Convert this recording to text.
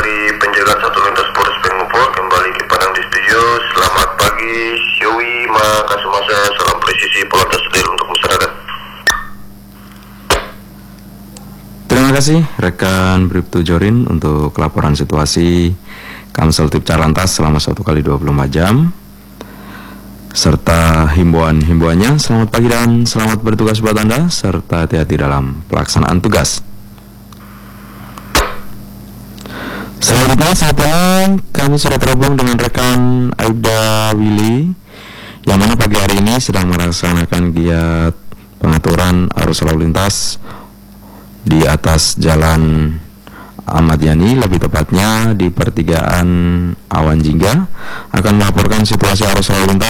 dari penjagaan satu lintas Polres Pengupur kembali ke Padang di studio. Selamat pagi, Yowi, Makasumasa, salam presisi Polantas Del untuk masyarakat. Terima kasih rekan Bribtu Jorin untuk laporan situasi Kamsel Tip Carantas selama 1 kali 24 jam serta himbauan-himbauannya. Selamat pagi dan selamat bertugas buat Anda serta hati-hati dalam pelaksanaan tugas. Selanjutnya saat ini kami sudah terhubung dengan rekan Aibda Willy yang mana pagi hari ini sedang melaksanakan giat pengaturan arus lalu lintas di atas Jalan Ahmad Yani, lebih tepatnya di pertigaan Awan Jingga, akan melaporkan situasi arus lalu lintas